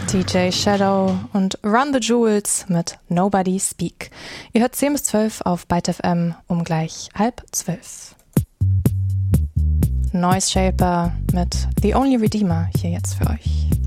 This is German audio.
TJ Shadow und Run the Jewels mit Nobody Speak. Ihr hört 10 bis 12 auf Byte FM um gleich 11:30. Noise Shaper mit The Only Redeemer hier jetzt für euch.